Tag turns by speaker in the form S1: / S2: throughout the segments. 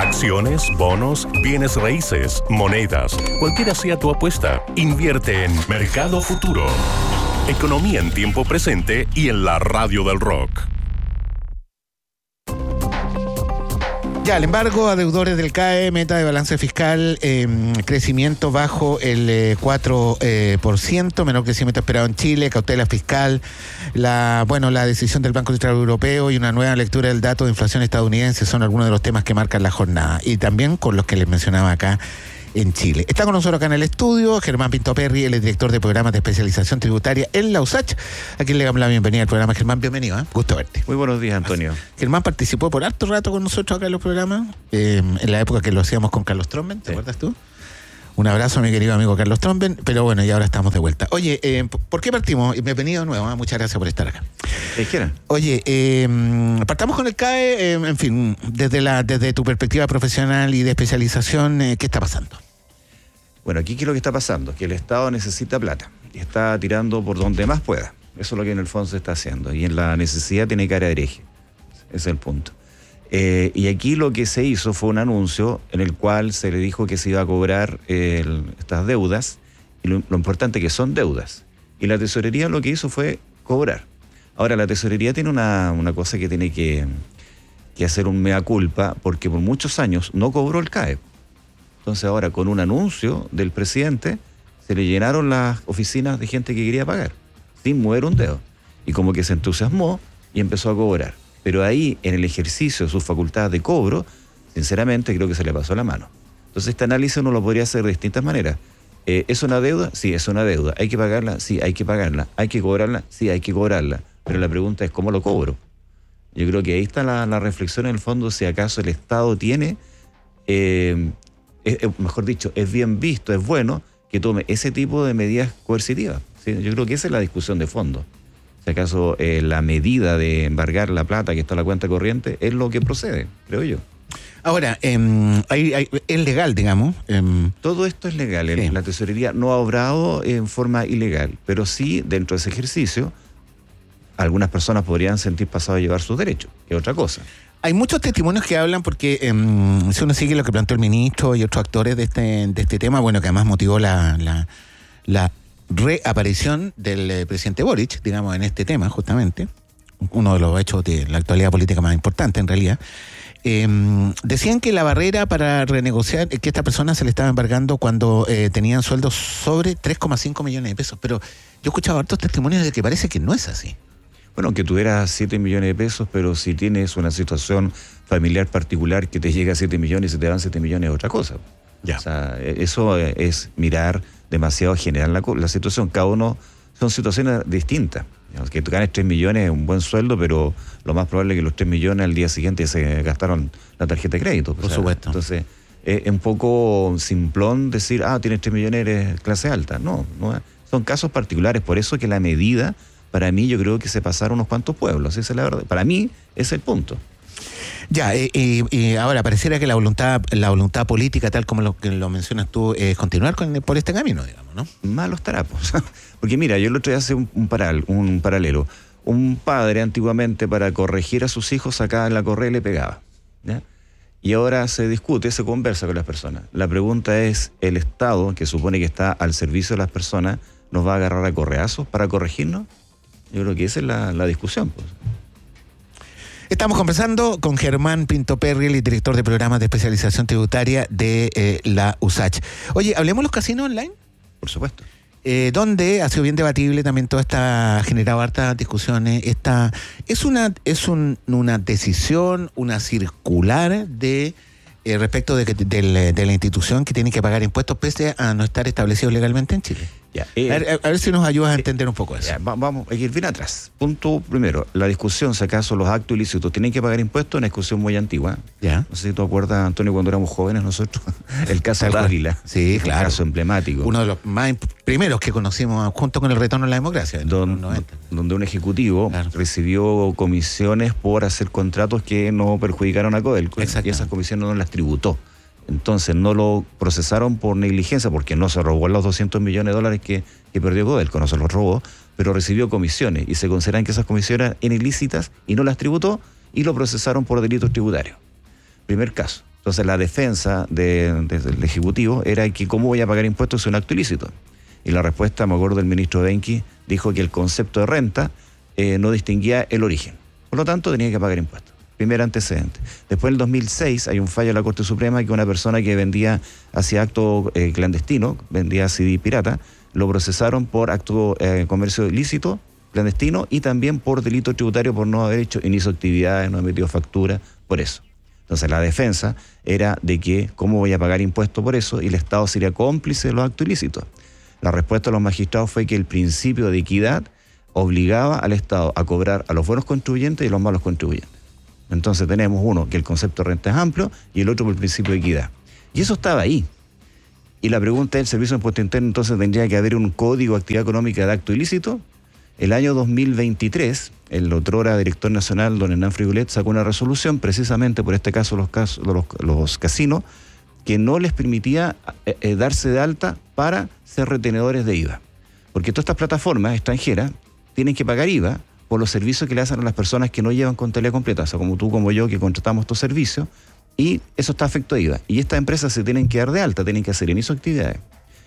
S1: Acciones, bonos, bienes raíces, monedas. Cualquiera sea tu apuesta, invierte en Mercado Futuro. Economía en tiempo presente y en la radio del rock.
S2: Ya, el embargo a deudores del CAE, meta de balance fiscal, crecimiento bajo el 4%, menor crecimiento esperado en Chile, cautela fiscal, la decisión del Banco Central Europeo y una nueva lectura del dato de inflación estadounidense son algunos de los temas que marcan la jornada, y también con los que les mencionaba acá en Chile. Está con nosotros acá en el estudio Germán Pinto-Perry, el director de programas de especialización tributaria en la USACH, a quien le damos la bienvenida al programa. Germán, bienvenido, gusto verte.
S3: Muy buenos días, Antonio.
S2: Germán participó por harto rato con nosotros acá en los programas, en la época que lo hacíamos con Carlos Tromben, ¿te acuerdas tú? Un abrazo a mi querido amigo Carlos Tromben, pero bueno, y ahora estamos de vuelta. Oye, ¿por qué partimos? Bienvenido de nuevo, muchas gracias por estar acá. Oye, partamos con el CAE, en fin, desde tu perspectiva profesional y de especialización, ¿qué está pasando?
S3: Bueno, aquí ¿qué es lo que está pasando? Que el Estado necesita plata y está tirando por donde más pueda. Eso es lo que en el fondo se está haciendo, y en la necesidad tiene cara de hereje. Ese es el punto. Y aquí lo que se hizo fue un anuncio en el cual se le dijo que se iba a cobrar estas deudas, y lo importante que son deudas. Y la tesorería lo que hizo fue cobrar. Ahora, la tesorería tiene una cosa que tiene que hacer un mea culpa, porque por muchos años no cobró el CAE. Entonces ahora, con un anuncio del presidente, se le llenaron las oficinas de gente que quería pagar, sin mover un dedo. Y como que se entusiasmó y empezó a cobrar. Pero ahí, en el ejercicio de sus facultades de cobro, sinceramente creo que se le pasó la mano. Entonces este análisis uno lo podría hacer de distintas maneras. ¿Es una deuda? Sí, es una deuda. ¿Hay que pagarla? Sí, hay que pagarla. ¿Hay que cobrarla? Sí, hay que cobrarla. Pero la pregunta es, ¿cómo lo cobro? Yo creo que ahí está la reflexión en el fondo, si acaso el Estado tiene, mejor dicho, es bien visto, es bueno que tome ese tipo de medidas coercitivas, ¿sí? Yo creo que esa es la discusión de fondo. Si acaso la medida de embargar la plata que está en la cuenta corriente es lo que procede, creo yo.
S2: Ahora, es legal, digamos.
S3: Todo esto es legal. Sí. La tesorería no ha obrado en forma ilegal, pero sí, dentro de ese ejercicio, algunas personas podrían sentir pasado a llevar sus derechos, que es otra cosa.
S2: Hay muchos testimonios que hablan porque si uno sigue lo que planteó el ministro y otros actores de este tema, bueno, que además motivó la reaparición del presidente Boric, digamos, en este tema, justamente, uno de los hechos de la actualidad política más importante, en realidad. Decían que la barrera para renegociar, que esta persona se le estaba embargando cuando tenían sueldos sobre 3,5 millones de pesos, pero yo he escuchado hartos testimonios de que parece que no es así.
S3: Bueno, aunque tuvieras 7 millones de pesos, pero si tienes una situación familiar particular que te llega a 7 millones y se te dan 7 millones es otra cosa. Ya. O sea, eso es mirar demasiado general la situación. Cada uno son situaciones distintas. Digamos, que tú ganes 3 millones es un buen sueldo, pero lo más probable es que los 3 millones al día siguiente se gastaron la tarjeta de crédito.
S2: Por supuesto.
S3: Entonces, es un poco simplón decir, tienes 3 millones, eres clase alta. No, son casos particulares. Por eso que la medida, para mí, yo creo que se pasaron unos cuantos pueblos. Esa es la verdad. Para mí, ese es el punto.
S2: Ya, y ahora pareciera que la voluntad política, tal como lo mencionas tú, es continuar por este camino, digamos, ¿no?
S3: Malo estará, pues. Porque mira, yo el otro día hice un paralelo. Un padre antiguamente, para corregir a sus hijos, sacaba en la correa y le pegaba, ¿ya? Y ahora se discute, se conversa con las personas. La pregunta es, ¿el Estado, que supone que está al servicio de las personas, nos va a agarrar a correazos para corregirnos? Yo creo que esa es la discusión, pues.
S2: Estamos conversando con Germán Pinto-Perry, el director de programas de especialización tributaria de la USACH. Oye, ¿hablemos de los casinos online?
S3: Por supuesto.
S2: Donde ha sido bien debatible también ha generado hartas discusiones. Es una decisión, una circular respecto de la institución que tiene que pagar impuestos pese a no estar establecido legalmente en Chile.
S3: Ya,
S2: a ver si nos ayudas a entender un poco eso.
S3: Ya, vamos a ir bien atrás. Punto primero, la discusión, si acaso los actos ilícitos tienen que pagar impuestos, es una discusión muy antigua.
S2: Ya.
S3: No sé si tú acuerdas, Antonio, cuando éramos jóvenes nosotros, el caso de Ávila.
S2: Sí, claro.
S3: Un caso emblemático.
S2: Uno de los más primeros que conocimos junto con el retorno a la democracia.
S3: Donde un ejecutivo recibió comisiones por hacer contratos que no perjudicaron a Codelco. Y esas comisiones no las tributó. Entonces no lo procesaron por negligencia, porque no se robó los 200 millones de dólares que perdió Codelco, no se los robó, pero recibió comisiones y se consideran que esas comisiones eran ilícitas y no las tributó y lo procesaron por delitos tributarios. Primer caso. Entonces la defensa del Ejecutivo era que cómo voy a pagar impuestos es un acto ilícito. Y la respuesta, me acuerdo del ministro Benki, dijo que el concepto de renta no distinguía el origen. Por lo tanto, tenía que pagar impuestos. Primer antecedente. Después, en el 2006, hay un fallo de la Corte Suprema que una persona que hacía acto clandestino, vendía CD pirata, lo procesaron por acto comercio ilícito, clandestino, y también por delito tributario por no haber hecho inicio actividades, no haber emitido factura, por eso. Entonces, la defensa era de que cómo voy a pagar impuestos por eso y el Estado sería cómplice de los actos ilícitos. La respuesta de los magistrados fue que el principio de equidad obligaba al Estado a cobrar a los buenos contribuyentes y a los malos contribuyentes. Entonces tenemos uno, que el concepto de renta es amplio, y el otro por el principio de equidad. Y eso estaba ahí. Y la pregunta es, ¿el Servicio de Impuesto Interno entonces tendría que haber un código de actividad económica de acto ilícito? El año 2023, el otrora director nacional, don Hernán Frigulet, sacó una resolución precisamente por este caso, los casinos, que no les permitía darse de alta para ser retenedores de IVA. Porque todas estas plataformas extranjeras tienen que pagar IVA por los servicios que le hacen a las personas que no llevan contabilidad completa, o sea, como tú, como yo, que contratamos estos servicios, y eso está afecto a IVA. Y estas empresas se tienen que dar de alta, tienen que hacer inicio de actividades.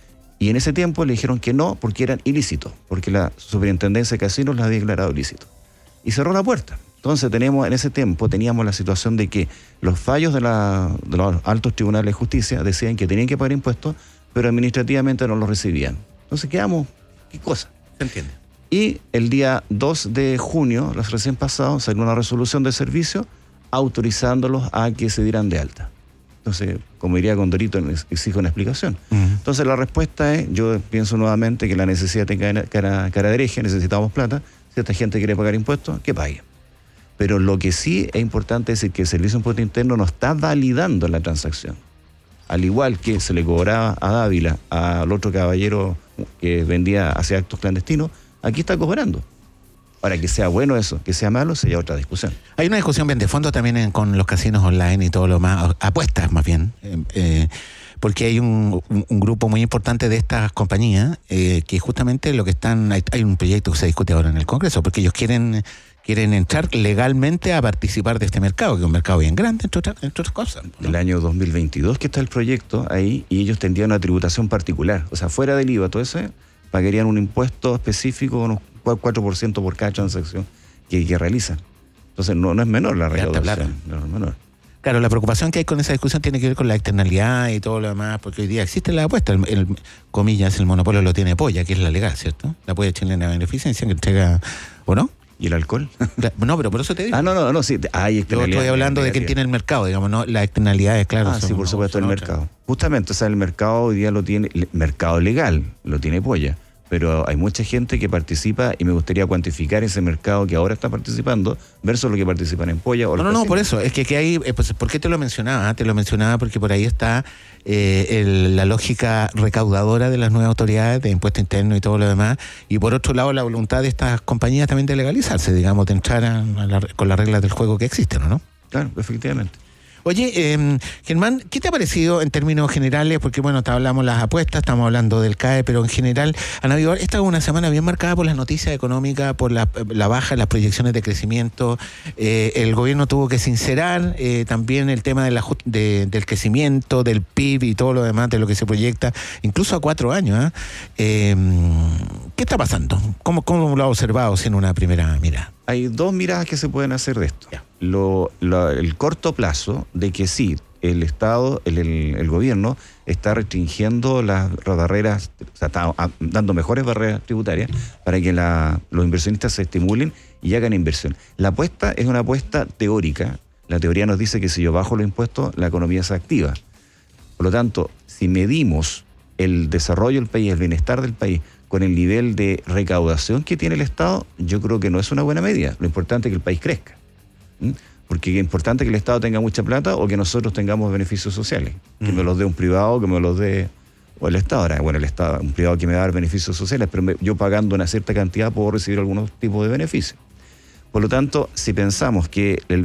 S3: Y en ese tiempo le dijeron que no, porque eran ilícitos, porque la Superintendencia de Casinos las había declarado ilícitos. Y cerró la puerta. Entonces en ese tiempo teníamos la situación de que los fallos de los altos tribunales de justicia decían que tenían que pagar impuestos, pero administrativamente no los recibían. Entonces quedamos, ¿qué cosa?
S2: ¿Se entiende?
S3: Y el día 2 de junio, los recién pasados, salió una resolución de servicio autorizándolos a que se dieran de alta. Entonces, como diría Condorito, exige una explicación. Entonces la respuesta es, yo pienso nuevamente que la necesidad tenga cara de hereje, necesitamos plata. Si esta gente quiere pagar impuestos, que pague. Pero lo que sí es importante es decir que el Servicio de Impuesto Interno no está validando la transacción. Al igual que se le cobraba a Dávila, al otro caballero que hacía actos clandestinos, aquí está cobrando. Ahora, que sea bueno eso, que sea malo, sería otra discusión.
S2: Hay una discusión bien de fondo también con los casinos online y todo lo más, apuestas más bien, porque hay un grupo muy importante de estas compañías que justamente lo que hay un proyecto que se discute ahora en el Congreso, porque ellos quieren entrar legalmente a participar de este mercado, que es un mercado bien grande, entre otras cosas, ¿no? El
S3: año 2022 que está el proyecto ahí, y ellos tendrían una tributación particular, o sea, fuera del IVA, todo eso, pagarían un impuesto específico, unos 4% por cada transacción que realizan. Entonces no es menor la recaudación. No es menor.
S2: Claro, la preocupación que hay con esa discusión tiene que ver con la externalidad y todo lo demás, porque hoy día existe la apuesta, comillas, el monopolio lo tiene Polla, que es la legal, ¿cierto? La Polla Chilena de Beneficencia, que entrega, ¿o no?
S3: ¿Y el alcohol?
S2: No, pero por eso te digo.
S3: No, sí.
S2: Yo estoy hablando de quién tiene el mercado, digamos, ¿no? La externalidad es claro.
S3: Sí, por supuesto, el mercado. Justamente, o sea, el mercado hoy día lo tiene, el mercado legal lo tiene Polla. Pero hay mucha gente que participa y me gustaría cuantificar ese mercado que ahora está participando versus lo que participan en Polla.
S2: No, por eso. Es que hay, pues, ¿por qué te lo mencionaba? Te lo mencionaba porque por ahí está la lógica recaudadora de las nuevas autoridades de impuesto interno y todo lo demás. Y por otro lado, la voluntad de estas compañías también de legalizarse, digamos, de entrar con las reglas del juego que existen, ¿no?
S3: Claro, efectivamente.
S2: Oye, Germán, ¿qué te ha parecido en términos generales? Porque bueno, hablamos las apuestas, estamos hablando del CAE, pero en general, esta es una semana bien marcada por las noticias económicas, por la baja en las proyecciones de crecimiento. El gobierno tuvo que sincerar también el tema del crecimiento, del PIB y todo lo demás de lo que se proyecta, incluso a 4 años. ¿Qué está pasando? ¿Cómo lo ha observado en una primera mirada?
S3: Hay dos miradas que se pueden hacer de esto. El corto plazo de que sí, el Estado, el gobierno está restringiendo las barreras, o sea, está dando mejores barreras tributarias para que los inversionistas se estimulen y hagan inversión. La apuesta es una apuesta teórica. La teoría nos dice que si yo bajo los impuestos, la economía se activa. Por lo tanto, si medimos el desarrollo del país, el bienestar del país, con el nivel de recaudación que tiene el Estado, yo creo que no es una buena medida. Lo importante es que el país crezca. Porque es importante que el Estado tenga mucha plata o que nosotros tengamos beneficios sociales. Que me los dé un privado, que me los dé o el Estado. Ahora, bueno, el Estado, un privado que me va a dar beneficios sociales, pero yo pagando una cierta cantidad puedo recibir algunos tipos de beneficios. Por lo tanto, si pensamos que el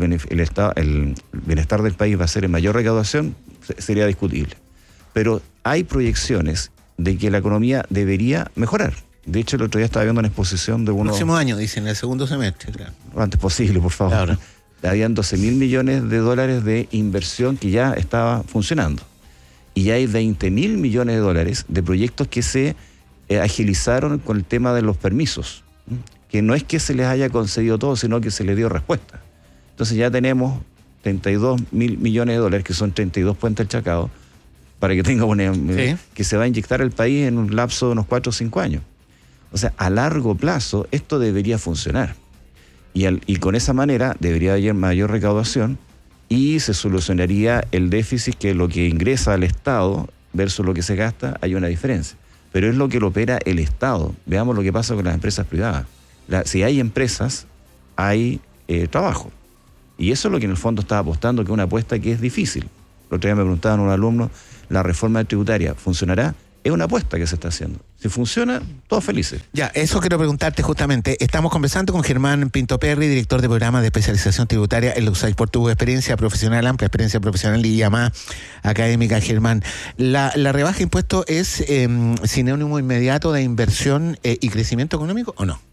S3: bienestar del país va a ser en mayor recaudación, sería discutible. Pero hay proyecciones de que la economía debería mejorar. De hecho, el otro día estaba viendo una exposición de uno...
S2: Próximo año, dicen, el segundo semestre, claro.
S3: Lo antes posible, por favor.
S2: Claro.
S3: Habían 12.000 millones de dólares de inversión que ya estaba funcionando. Y hay 20.000 millones de dólares de proyectos que se agilizaron con el tema de los permisos. Que no es que se les haya concedido todo, sino que se les dio respuesta. Entonces ya tenemos 32.000 millones de dólares, que son 32 puentes del Chacao, para que tenga que se va a inyectar el país en un lapso de unos 4 o 5 años. O sea, a largo plazo esto debería funcionar. Y con esa manera debería haber mayor recaudación y se solucionaría el déficit, que lo que ingresa al Estado versus lo que se gasta, hay una diferencia. Pero es lo que lo opera el Estado. Veamos lo que pasa con las empresas privadas. Si hay empresas, hay trabajo. Y eso es lo que en el fondo está apostando, que es una apuesta que es difícil. El otro día me preguntaban un alumno, ¿la reforma tributaria funcionará? Es una apuesta que se está haciendo. Si funciona, todos felices.
S2: Ya, eso quiero preguntarte justamente. Estamos conversando con Germán Pinto Perry, director de programas de especialización tributaria en USAID, por tu experiencia profesional, amplia experiencia profesional y llamada académica, Germán. ¿La rebaja de impuestos es sinónimo inmediato de inversión y crecimiento económico o no?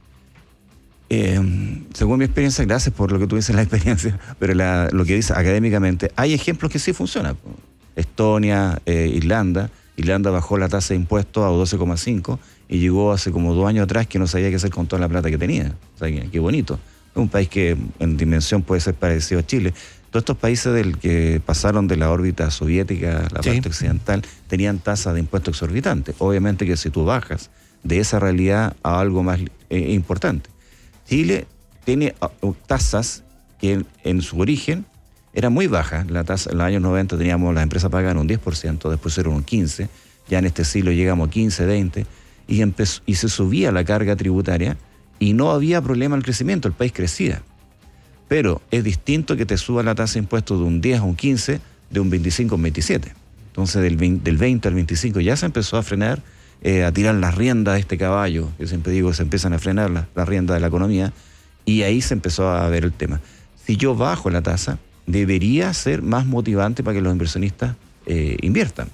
S3: Según mi experiencia, gracias por lo que tú dices, la experiencia, pero lo que dice académicamente, hay ejemplos que sí funcionan. Estonia, Irlanda bajó la tasa de impuestos a 12,5 y llegó hace como 2 años atrás que no sabía qué hacer con toda la plata que tenía. O sea, qué bonito. Es un país que en dimensión puede ser parecido a Chile. Todos estos países que pasaron de la órbita soviética, la parte occidental, tenían tasas de impuestos exorbitantes. Obviamente que si tú bajas de esa realidad a algo más importante. Chile tiene tasas que en su origen eran muy bajas. La tasa en los años 90 teníamos, las empresas pagaban un 10%, después eran un 15%, ya en este siglo llegamos a 15, 20%, y se subía la carga tributaria y no había problema en el crecimiento, el país crecía. Pero es distinto que te suba la tasa de impuestos de un 10 a un 15, de un 25 a un 27. Entonces del 20 al 25 ya se empezó a frenar, a tirar las riendas de este caballo, yo siempre digo que se empiezan a frenar las riendas de la economía, y ahí se empezó a ver el tema. Si yo bajo la tasa, debería ser más motivante para que los inversionistas inviertan.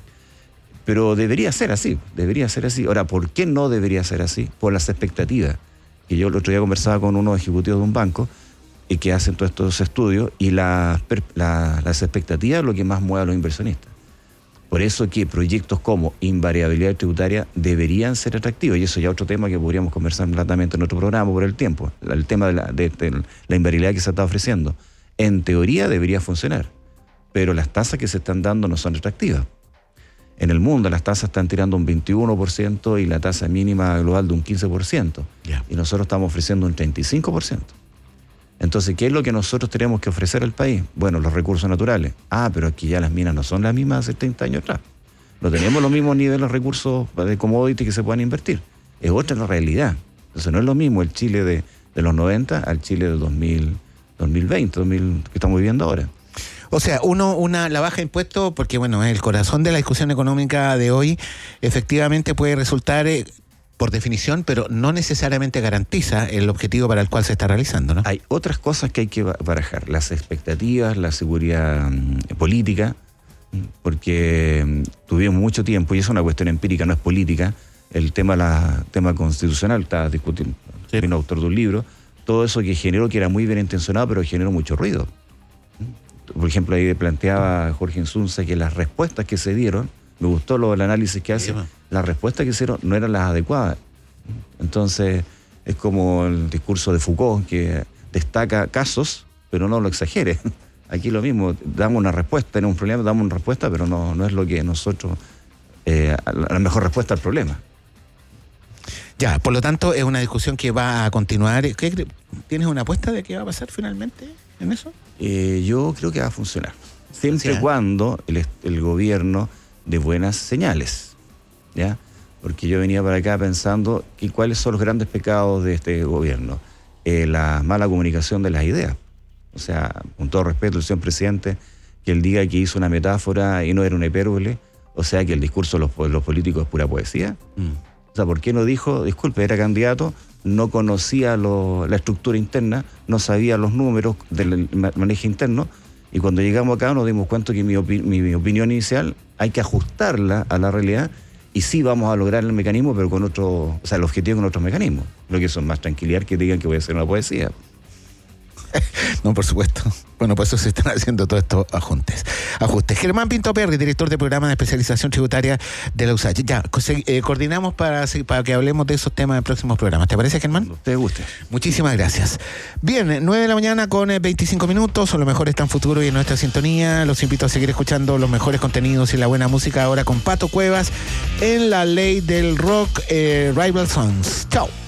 S3: Pero debería ser así. Ahora, ¿por qué no debería ser así? Por las expectativas. Que yo el otro día conversaba con unos ejecutivos de un banco que hacen todos estos estudios, y las expectativas es lo que más mueve a los inversionistas. Por eso que proyectos como invariabilidad tributaria deberían ser atractivos, y eso ya es otro tema que podríamos conversar latamente en otro programa por el tiempo, el tema de la invariabilidad que se está ofreciendo. En teoría debería funcionar, pero las tasas que se están dando no son atractivas. En el mundo las tasas están tirando un 21% y la tasa mínima global de un 15%. Yeah. Y nosotros estamos ofreciendo un 35%. Entonces, ¿qué es lo que nosotros tenemos que ofrecer al país? Bueno, los recursos naturales. Pero aquí ya las minas no son las mismas de hace 30 años atrás. No tenemos los mismos niveles de recursos de commodity que se puedan invertir. Es otra la realidad. Entonces, no es lo mismo el Chile de los 90 al Chile del 2020, que estamos viviendo ahora.
S2: O sea, la baja de impuestos, porque bueno, es el corazón de la discusión económica de hoy, efectivamente puede resultar, por definición, pero no necesariamente garantiza el objetivo para el cual se está realizando, ¿no?
S3: Hay otras cosas que hay que barajar, las expectativas, la seguridad política, porque tuvimos mucho tiempo, y es una cuestión empírica, no es política, el tema constitucional, está discutiendo, soy un autor de un libro, todo eso que generó, que era muy bien intencionado, pero generó mucho ruido. Por ejemplo, ahí planteaba Jorge Insunza que las respuestas que se dieron, me gustó el análisis que hace, las respuestas que hicieron no eran las adecuadas. Entonces, es como el discurso de Foucault, que destaca casos, pero no lo exagere. Aquí lo mismo, damos una respuesta, en un problema damos una respuesta, pero no es lo que nosotros, la mejor respuesta al problema.
S2: Ya, por lo tanto, es una discusión que va a continuar. ¿Tienes una apuesta de qué va a pasar finalmente en eso?
S3: Yo creo que va a funcionar. Siempre y cuando el gobierno dé buenas señales, ¿ya? Porque yo venía para acá pensando que cuáles son los grandes pecados de este gobierno. La mala comunicación de las ideas. O sea, con todo respeto, el señor presidente, que él diga que hizo una metáfora y no era una hipérbole, o sea, que el discurso de los políticos es pura poesía. O sea, ¿por qué no dijo, disculpe, era candidato, no conocía la estructura interna, no sabía los números del manejo interno, y cuando llegamos acá nos dimos cuenta que mi opinión inicial hay que ajustarla a la realidad, y sí vamos a lograr el mecanismo, pero con el objetivo con otros mecanismos, lo que son más tranquilidad que digan que voy a hacer una poesía.
S2: No, por supuesto. Bueno, por eso se están haciendo todos estos ajustes. Germán Pinto Perry, director de programa de especialización tributaria de la USACH. Ya, coordinamos para que hablemos de esos temas en próximos programas. ¿Te parece, Germán?
S3: Te guste.
S2: Muchísimas gracias. Bien, 9 de la mañana con 25 minutos. Lo mejor está en futuro y en nuestra sintonía. Los invito a seguir escuchando los mejores contenidos y la buena música ahora con Pato Cuevas en La Ley del Rock, Rival Sons. Chao.